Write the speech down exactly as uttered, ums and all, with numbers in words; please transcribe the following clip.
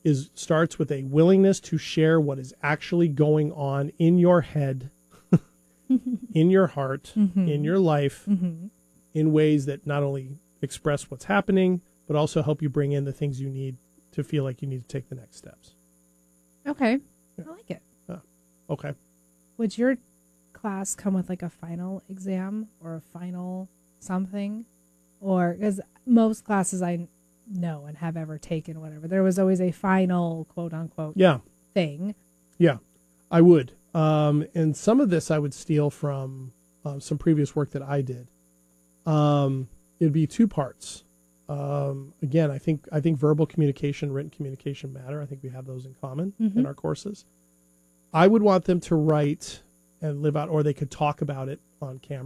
is starts with a willingness to share what is actually going on in your head, in your heart, Mm-hmm. in your life, Mm-hmm. in ways that not only express what's happening, but also help you bring in the things you need to feel like you need to take the next steps. Okay. Yeah. I like it. Okay. Would your class come with like a final exam or a final something? Or because most classes I know and have ever taken, whatever, there was always a final quote unquote Yeah. thing. Yeah, I would. Um, and some of this I would steal from uh, some previous work that I did. Um, it'd be two parts. Um, again, I think I think verbal communication, written communication matter. I think we have those in common Mm-hmm. in our courses. I would want them to write and live out, or they could talk about it on camera.